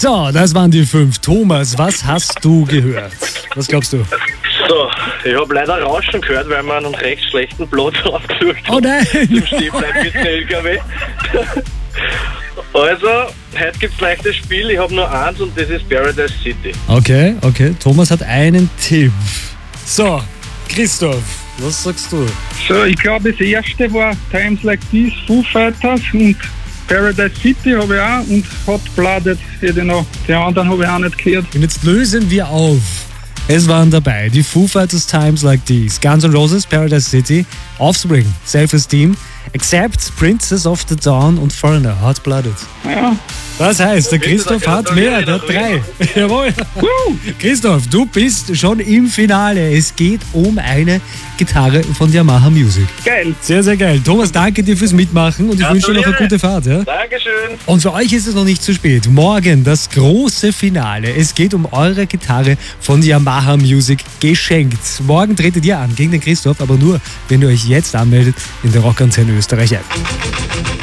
So, das waren die 5. Thomas, was hast du gehört? Was glaubst du? So, ich habe leider Rauschen gehört, weil wir einen recht schlechten Platz aufgesucht haben. Oh nein! Zum Stehbleiben mit dem LKW. Also, heute gibt es leichtes Spiel. Ich habe nur eins und das ist Paradise City. Okay. Thomas hat einen Tipp. So, Christoph, was sagst du? So, ich glaube, das erste war Times Like This, Foo Fighters und Paradise City habe ich auch und Hot Blooded hätte ich noch. Die anderen habe ich auch nicht gehört. Und jetzt lösen wir auf. Es waren dabei die Foo Fighters, Times Like These, Guns N' Roses, Paradise City, Offspring, Self-Esteem, Accept, Princess of the Dawn und Foreigner, Hot Blooded. Ja. Das heißt, der Christoph hat mehr, der hat 3. Jawohl. Christoph, du bist schon im Finale. Es geht um eine Gitarre von Yamaha Music. Geil. Sehr, sehr geil. Thomas, danke dir fürs Mitmachen und ich wünsche dir noch eine gute Fahrt. Ja? Dankeschön. Und für euch ist es noch nicht zu spät. Morgen das große Finale. Es geht um eure Gitarre von Yamaha Music geschenkt. Morgen tretet ihr an gegen den Christoph, aber nur, wenn ihr euch jetzt anmeldet in der Rockantenne Österreich App.